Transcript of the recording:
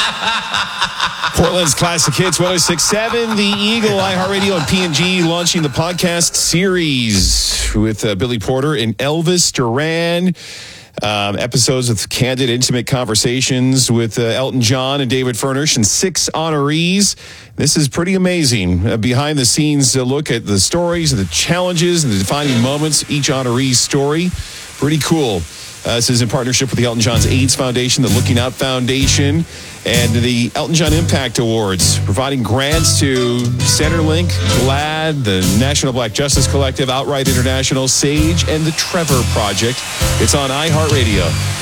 Portland's Classic Hits 106.7, The Eagle, iHeartRadio, and P&G launching the podcast series with Billy Porter and Elvis Duran. Episodes with candid, intimate conversations with Elton John and David Furnish and 6 honorees. This is pretty amazing. Behind the scenes look at the stories and the challenges and the defining moments, each honoree's story. Pretty cool. This is in partnership with the Elton John's AIDS Foundation, the Looking Out Foundation, and the Elton John Impact Awards, providing grants to Centerlink, GLAAD, the National Black Justice Collective, Outright International, SAGE, and the Trevor Project. It's on iHeartRadio.